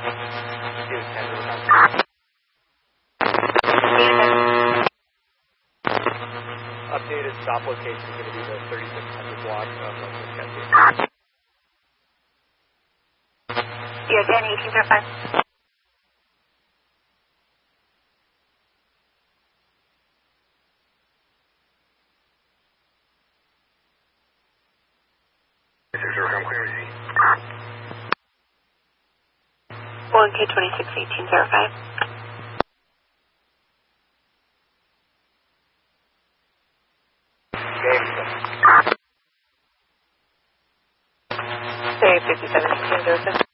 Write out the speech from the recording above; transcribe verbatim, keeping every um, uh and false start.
Updated stop location is going to be the thirty-six hundred block of Western Kentucky. Yeah, Danny, eighteen zero five. one K twenty-six eighteen zero five. Say fifty-seven eighteen zero six.